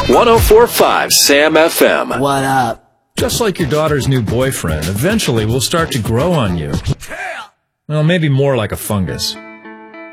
104.5 Sam FM. What up? Just like your daughter's new boyfriend, eventually will start to grow on you. Well, maybe more like a fungus.